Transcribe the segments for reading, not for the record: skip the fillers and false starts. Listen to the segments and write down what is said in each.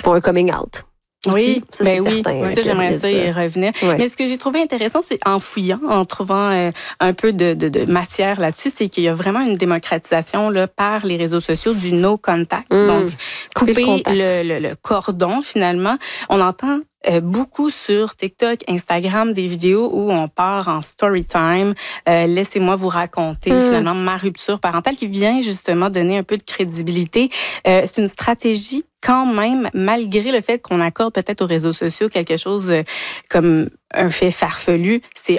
font un coming out. Aussi. Oui, ça, c'est certain. Ça, j'aimerais ça y revenir. Ouais. Mais ce que j'ai trouvé intéressant, c'est en fouillant, en trouvant un peu de matière là-dessus, c'est qu'il y a vraiment une démocratisation là, par les réseaux sociaux du no contact. Donc, couper le cordon, finalement. On entend beaucoup sur TikTok, Instagram, des vidéos où on part en story time. Laissez-moi vous raconter finalement ma rupture parentale qui vient justement donner un peu de crédibilité. C'est une stratégie quand même, malgré le fait qu'on accorde peut-être aux réseaux sociaux quelque chose comme un fait farfelu, c'est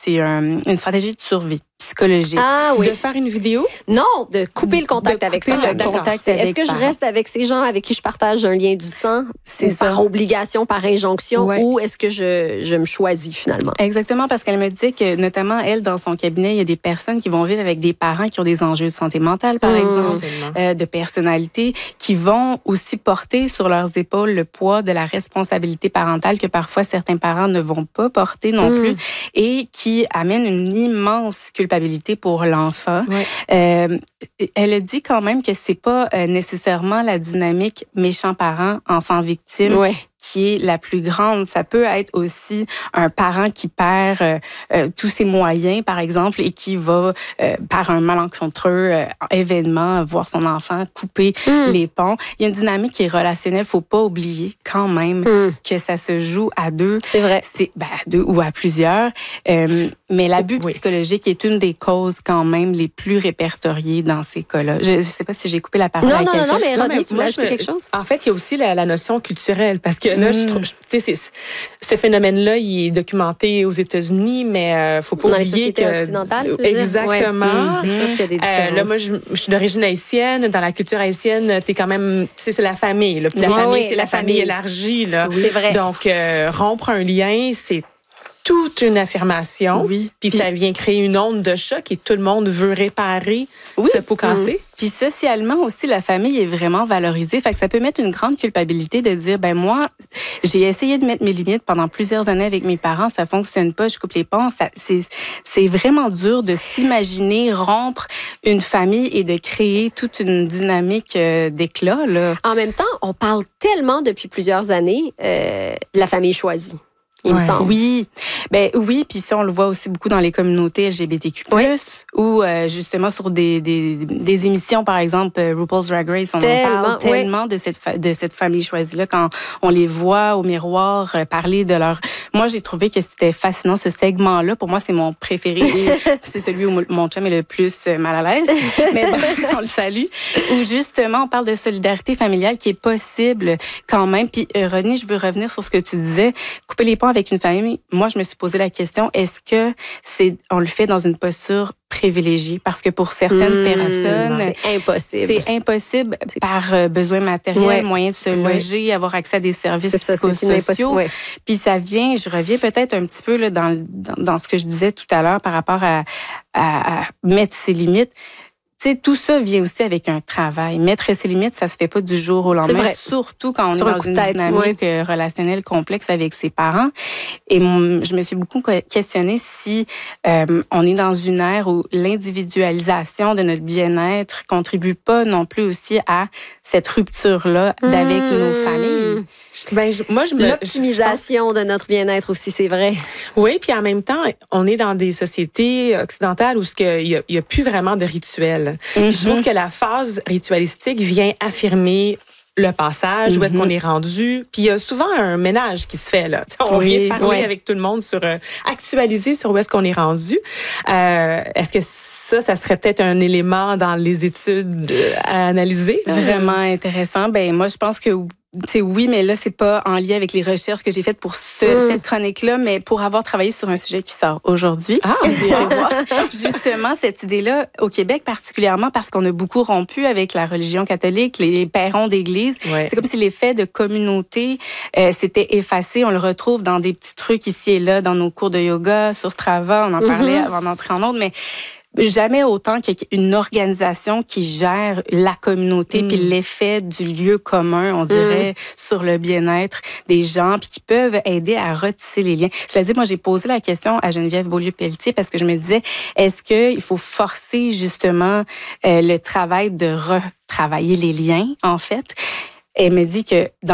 une stratégie de survie psychologique. Ah oui. De faire une vidéo? Non, de couper le contact avec ça. Est-ce que je reste avec ces gens avec qui je partage un lien du sang? C'est par obligation, par injonction, ou est-ce que je me choisis finalement? Exactement, parce qu'elle me disait que, notamment, elle, dans son cabinet, il y a des personnes qui vont vivre avec des parents qui ont des enjeux de santé mentale, par exemple, de personnalité, qui vont aussi porter sur leurs épaules le poids de la responsabilité parentale que parfois certains parents ne vont pas porter non plus, et qui amène une immense culpabilité pour l'enfant. Elle a dit quand même que c'est pas nécessairement la dynamique méchant parent, enfant victime qui est la plus grande. Ça peut être aussi un parent qui perd tous ses moyens, par exemple, et qui va, par un malencontreux événement, voir son enfant couper les ponts. Il y a une dynamique qui est relationnelle. Faut pas oublier quand même que ça se joue à deux. C'est vrai. À deux ou à plusieurs. Mais l'abus psychologique est une des causes quand même les plus répertoriées dans ces cas-là. Je sais pas si j'ai coupé la parole à quelqu'un. Non, mais Rodney, tu voulais ajouter quelque chose? En fait, il y a aussi la notion culturelle, parce que là, je trouve, ce phénomène-là, il est documenté aux États-unis, mais faut pas oublier que... Dans les sociétés occidentales, tu veux dire? Exactement. C'est sûr qu'il y a des différences. Là, moi, je suis d'origine haïtienne. Dans la culture haïtienne, t'es quand même... C'est la famille. Là. La famille, c'est la famille élargie. Là. Oui, c'est vrai. Donc, rompre un lien, c'est toute une affirmation. Oui. Puis ça vient créer une onde de choc et tout le monde veut réparer ce pot cassé. Puis socialement aussi, la famille est vraiment valorisée. Fait que ça peut mettre une grande culpabilité de dire, ben moi, j'ai essayé de mettre mes limites pendant plusieurs années avec mes parents, ça fonctionne pas, je coupe les ponts. C'est vraiment dur de s'imaginer rompre une famille et de créer toute une dynamique d'éclat, là. En même temps, on parle tellement depuis plusieurs années de la famille choisie. Il me semble. Oui, puis ça, on le voit aussi beaucoup dans les communautés LGBTQ+, ou justement sur des émissions, par exemple, RuPaul's Drag Race, on en parle tellement de cette famille choisie-là, quand on les voit au miroir parler de leur... Moi, j'ai trouvé que c'était fascinant, ce segment-là. Pour moi, c'est mon préféré. C'est celui où mon chum est le plus mal à l'aise, mais bon, on le salue. Où justement, on parle de solidarité familiale qui est possible quand même. Puis, Rodney, je veux revenir sur ce que tu disais, couper les ponts avec une famille. Moi, je me suis posé la question, est-ce que on le fait dans une posture privilégiée? Parce que pour certaines personnes, c'est impossible. C'est impossible par besoin matériel, moyen de se loger, avoir accès à des services psychosociaux. Puis ça vient, je reviens peut-être un petit peu là, dans ce que je disais tout à l'heure par rapport à mettre ses limites. Tu sais, tout ça vient aussi avec un travail. Mettre ses limites, ça se fait pas du jour au lendemain, surtout quand on est dans une dynamique relationnelle complexe avec ses parents. Et je me suis beaucoup questionnée si on est dans une ère où l'individualisation de notre bien-être contribue pas non plus aussi à cette rupture-là d'avec nos familles. L'optimisation de notre bien-être aussi, c'est vrai. Oui, puis en même temps, on est dans des sociétés occidentales où il y a plus vraiment de rituels. Je trouve que la phase ritualistique vient affirmer le passage, où est-ce qu'on est rendu. Puis il y a souvent un ménage qui se fait, là. On vient parler avec tout le monde sur actualiser sur où est-ce qu'on est rendu. Est-ce que ça serait peut-être un élément dans les études à analyser? Vraiment intéressant. Ben moi, je pense que oui, mais là, c'est pas en lien avec les recherches que j'ai faites pour cette chronique-là, mais pour avoir travaillé sur un sujet qui sort aujourd'hui. Justement, cette idée-là, au Québec particulièrement, parce qu'on a beaucoup rompu avec la religion catholique, les pérons d'église. C'est comme si l'effet de communauté s'était effacé. On le retrouve dans des petits trucs ici et là, dans nos cours de yoga, sur Strava, on en parlait avant d'entrer en ondes, mais jamais autant qu'une organisation qui gère la communauté puis l'effet du lieu commun, on dirait, sur le bien-être des gens, puis qui peuvent aider à retisser les liens. Cela dit, moi, j'ai posé la question à Geneviève Beaulieu-Pelletier parce que je me disais, est-ce qu'il faut forcer justement le travail de retravailler les liens, en fait? Elle me dit que dans